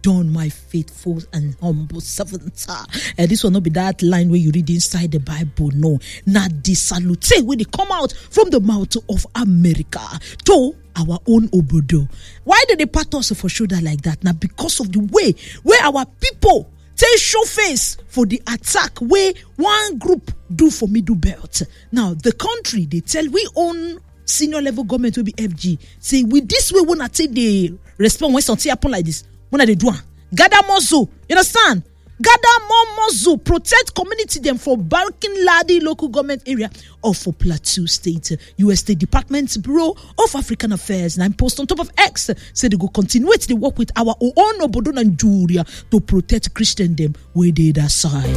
done, my faithful and humble servant. This will not be that line where you read inside the Bible. No, not the salute when they come out from the mouth of America to our own obodo. Why did they pat us for shoulder like that? Now, because of the way where our people take show face for the attack where one group do for middle belt. Now, the country, they tell we own senior level government will be FG. Say, with this way, when I take the response, when something happen like this, when I do gather more so, you understand? Gather more muscle, protect community them for Barking Ladi local government area of for Plateau State. U.S. State Department Bureau of African Affairs and post on top of X say they go continue to work with our own obodo Nigeria to protect Christian them where they that side.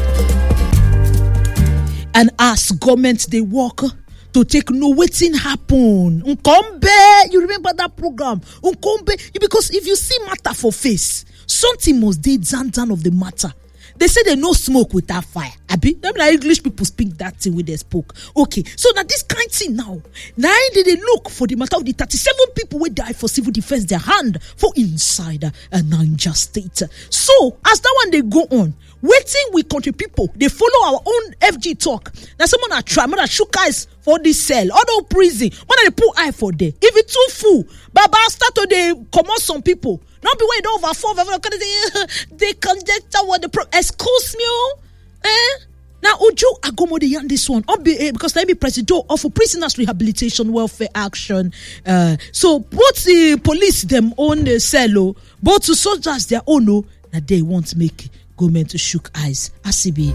And as government they work to take no waiting happen. Unkombe, you remember that program? Unkombe, because if you see matter for face, something must be down of the matter. They say they no smoke with that fire. Abi, them like English people speak that thing with they spoke. Okay, so now this kind of thing now did they look for the matter of the 37 people who die for civil defense their hand for inside Niger State. So as that one they go on, waiting with country people, they follow our own FG talk. Now someone I try, man, I shook eyes for this cell, other prison. When they put eye for there, if it's too full, Baba start to they come out some people. Not be waiting over 4 they conjecture what the excuse me, Now Ojo Agomo the this one because let me president of prisoners rehabilitation welfare action. So both the police them own the cell, both the soldiers their own that they want to make government to shook eyes. ACB.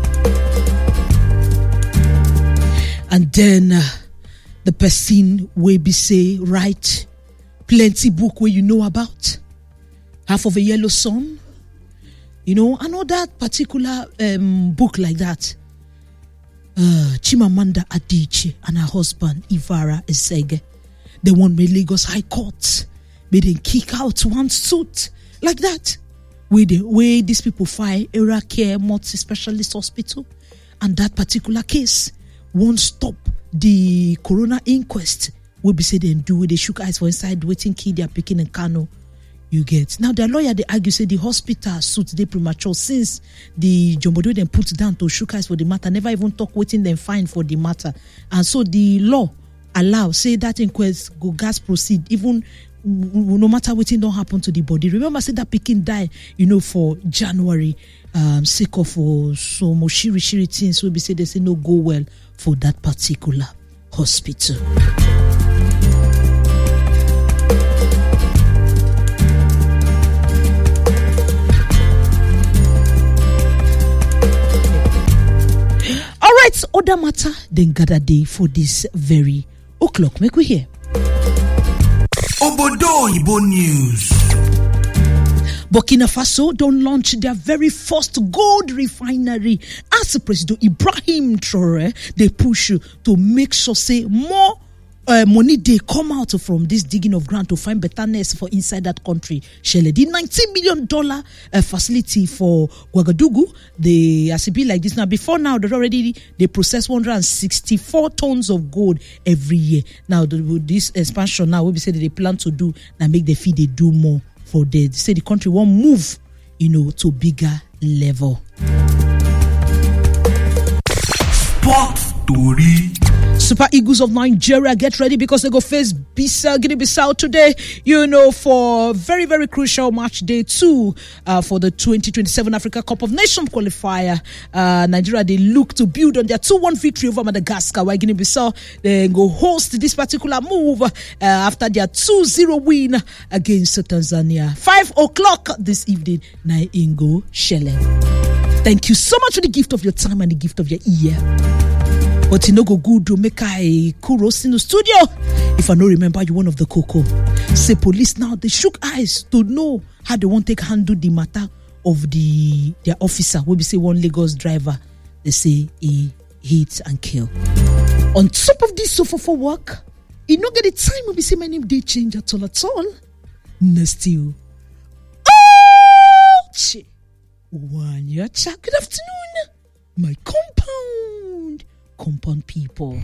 And then the person will be say write plenty book where you know about. Half of a Yellow Sun, I know that particular book like that. Chimamanda Adichie and her husband Ivara Esege, they won me Lagos High Court, made them kick out one suit like that. Where these people file Era Care Multi-Specialist Hospital, and that particular case won't stop the coroner inquest. Will be said they do with the shook eyes for inside waiting kid they are picking in Kano. You get now the lawyer they argue say the hospital suit they premature since the Jombodo then put down to shook eyes for the matter, never even talk waiting them fine for the matter, and so the law allow say that inquest go gas proceed even no matter what don't happen to the body. Remember say that Pikin die for January sake of so much shiri things will be said they say no go well for that particular hospital. Alright, other matter then gather day for this very o'clock. Make we hear. Obodo Ibo News. Burkina Faso don't launch their very first gold refinery as President Ibrahim Traoré they push to make sure say more money they come out from this digging of ground to find betterness for inside that country. Shele, the $90 million facility for Ouagadougou, they as it be like this now. Before now, they process 164 tons of gold every year. Now this expansion now, we say that they plan to do now make the fee they do more for they say the country won't move, to bigger level. Sport Story. Super Eagles of Nigeria, get ready because they go face Guinea-Bissau today, for very, very crucial match day 2 for the 2027 Africa Cup of Nations qualifier. Nigeria, they look to build on their 2-1 victory over Madagascar, while Guinea-Bissau, they go host this particular move after their 2-0 win against Tanzania. 5 o'clock this evening, Naingo Shele. Thank you so much for the gift of your time and the gift of your ear. But you go good to make a kuros in the studio. If I don't remember you one of the cocoa. Say police now they shook eyes to know how they won't take handle the matter of their officer. We be say one Lagos driver. They say he hit and kill. On top of this sofa for work, you don't get the time we be say my name they change at all. Next you. Oh, one year chat. Good afternoon, my compound people.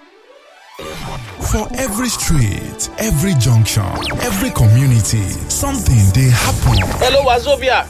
For every street, every junction, every community, something they happen. Hello, Wazobia.